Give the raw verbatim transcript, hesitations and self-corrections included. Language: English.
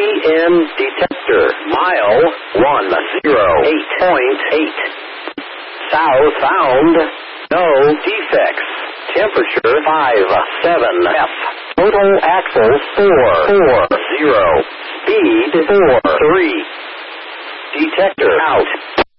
N detector. Mile one zero eight point eight. South found. No defects. Temperature five seven F. Total axle four four zero. Speed four three. Detector out.